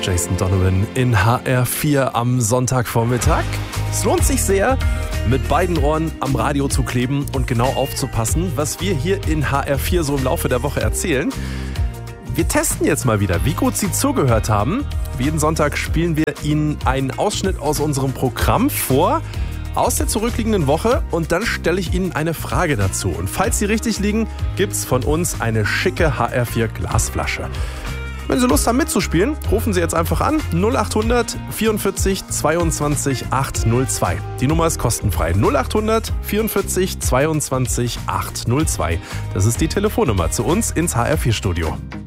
Jason Donovan in HR4 am Sonntagvormittag. Es lohnt sich sehr, mit beiden Ohren am Radio zu kleben und genau aufzupassen, was wir hier in HR4 so im Laufe der Woche erzählen. Wir testen jetzt mal wieder, wie gut Sie zugehört haben. Jeden Sonntag spielen wir Ihnen einen Ausschnitt aus unserem Programm vor, aus der zurückliegenden Woche, und dann stelle ich Ihnen eine Frage dazu. Und falls Sie richtig liegen, gibt's von uns eine schicke HR4 Glasflasche. Wenn Sie Lust haben mitzuspielen, rufen Sie jetzt einfach an 0800 44 22 802. Die Nummer ist kostenfrei. 0800 44 22 802. Das ist die Telefonnummer zu uns ins HR4 Studio.